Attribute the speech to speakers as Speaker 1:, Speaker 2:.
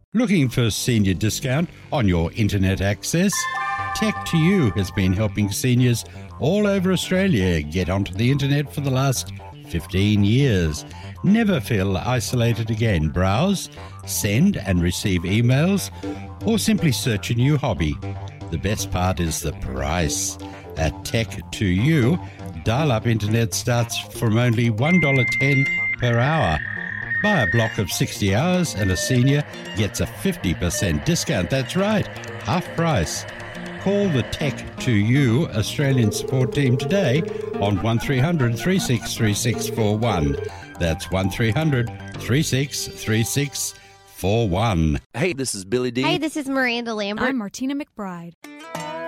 Speaker 1: Looking for senior discount on your internet access? Tech2U has been helping seniors all over Australia get onto the internet for the last 15 years. Never feel isolated again. Browse, send and receive emails, or simply search a new hobby. The best part is the price. At Tech2U, dial-up internet starts from only $1.10 per hour. Buy a block of 60 hours and a senior gets a 50% discount. That's right, half price. Call the Tech2U Australian support team today on 1300 363641. That's 1300 363641.
Speaker 2: Hey, this is Billy D.
Speaker 3: Hey, this is Miranda Lambert.
Speaker 4: I'm Martina McBride.